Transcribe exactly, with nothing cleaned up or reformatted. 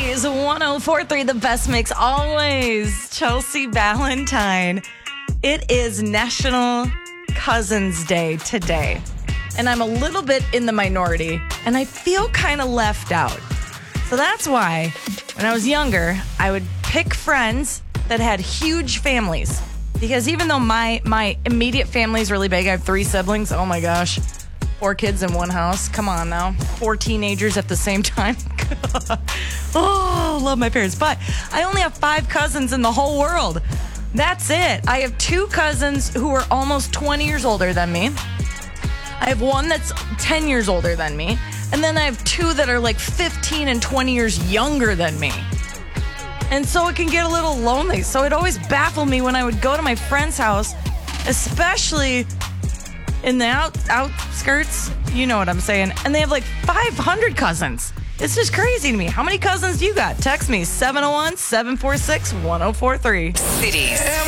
Cities one oh four point three, the best mix always. Chelsea Valentine. It is National Cousins Day today. And I'm a little bit in the minority, and I feel kind of left out. So that's why, when I was younger, I would pick friends that had huge families. Because even though my, my immediate family is really big, I have three siblings. Oh my gosh. Four kids in one house. Come on now. Four teenagers at the same time. Oh, love my parents. But I only have five cousins in the whole world. That's it. I have two cousins who are almost twenty years older than me. I have one that's ten years older than me. And then I have two that are like fifteen and twenty years younger than me. And so it can get a little lonely. So it always baffled me when I would go to my friend's house, especially in the out, outskirts. You know what I'm saying. And they have like five hundred cousins. It's just crazy to me. How many cousins do you got? Text me seven oh one, seven four six, one oh four three. Cities.